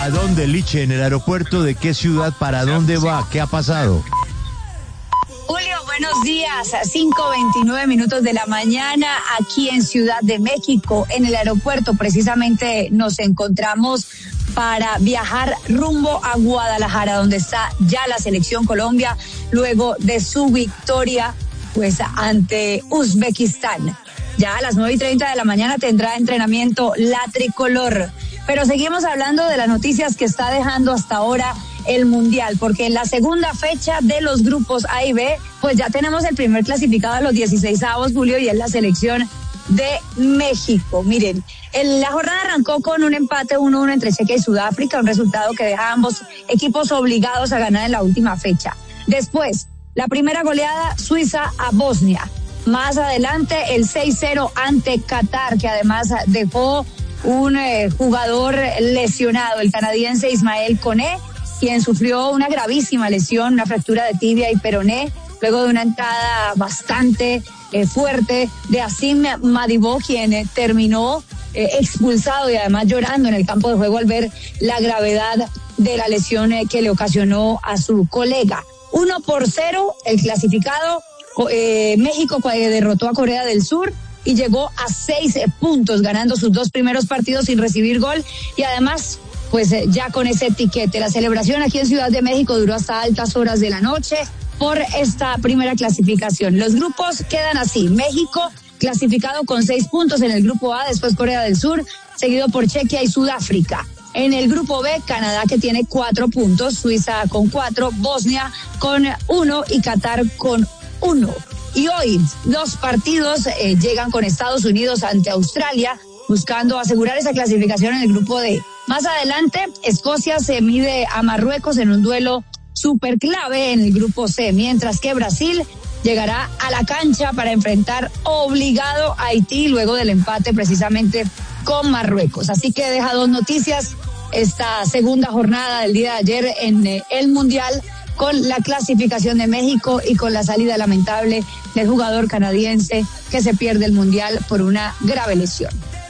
¿A dónde, Liche? ¿En el aeropuerto de qué ciudad? ¿Para dónde va? ¿Qué ha pasado? Julio, buenos días. 5:29 de la mañana aquí en Ciudad de México, en el aeropuerto. Precisamente nos encontramos para viajar rumbo a Guadalajara, donde está ya la selección Colombia, luego de su victoria pues ante Uzbekistán. Ya a las 9:30 de la mañana tendrá entrenamiento la tricolor. Pero seguimos hablando de las noticias que está dejando hasta ahora el Mundial, porque en la segunda fecha de los grupos A y B, pues ya tenemos el primer clasificado a los 16avos, Julio, y es la selección de México. Miren, la jornada arrancó con un empate 1-1 entre Chequia y Sudáfrica, un resultado que deja a ambos equipos obligados a ganar en la última fecha. Después, la primera goleada, Suiza a Bosnia. Más adelante, el 6-0 ante Qatar, que además dejó un jugador lesionado, el canadiense Ismael Koné, quien sufrió una gravísima lesión, una fractura de tibia y peroné, luego de una entrada bastante fuerte de Asim Madibo, quien terminó expulsado y además llorando en el campo de juego al ver la gravedad de la lesión que le ocasionó a su colega. 1-0 el clasificado. México derrotó a Corea del Sur y llegó a 6 puntos, ganando sus 2 primeros partidos sin recibir gol, y además pues ya con ese etiquete. La celebración aquí en Ciudad de México duró hasta altas horas de la noche por esta primera clasificación. Los grupos quedan así: México clasificado con 6 puntos en el grupo A, después Corea del Sur, seguido por Chequia y Sudáfrica. En el grupo B, Canadá, que tiene 4 puntos, Suiza con 4, Bosnia con 1 y Qatar con 1. Y hoy 2 partidos llegan con Estados Unidos ante Australia, buscando asegurar esa clasificación en el grupo D. Más adelante, Escocia se mide a Marruecos en un duelo súper clave en el grupo C, mientras que Brasil llegará a la cancha para enfrentar obligado a Haití luego del empate precisamente con Marruecos. Así que deja 2 noticias esta segunda jornada del día de ayer en el Mundial, con la clasificación de México y con la salida lamentable del jugador canadiense que se pierde el Mundial por una grave lesión.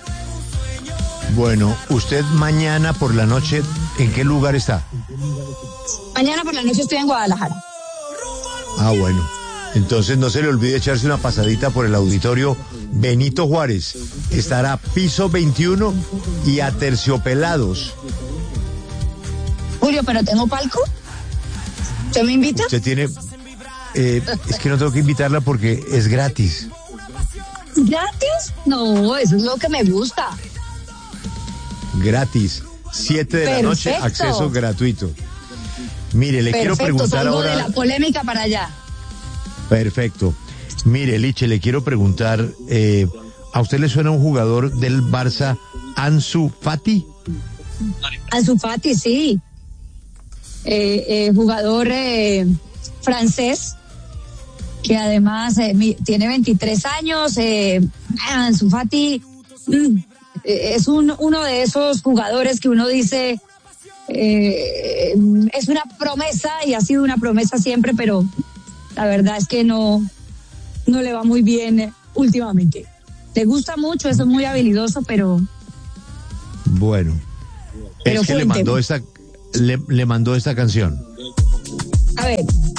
Bueno, usted mañana por la noche, ¿en qué lugar está? Mañana por la noche estoy en Guadalajara. Ah, bueno. Entonces no se le olvide echarse una pasadita por el auditorio Benito Juárez. Estará piso 21 y Aterciopelados. Julio, ¿pero tengo palco? ¿Usted me invita? Usted tiene... es que no tengo que invitarla porque es gratis. ¿Gratis? No, eso es lo que me gusta. Gratis. 7 de la noche, acceso gratuito. Mire, le quiero preguntar salgo ahora... de la polémica para allá. Perfecto. Mire, Liche, le quiero preguntar, ¿a usted le suena un jugador del Barça, Ansu Fati? Ansu Fati, sí. Jugador francés, que además tiene 23 años. Ansu Fati es uno de esos jugadores que uno dice es una promesa, y ha sido una promesa siempre, pero la verdad es que no le va muy bien últimamente. Le gusta mucho, es muy habilidoso, pero... Bueno, es que le mandó esta canción. A ver.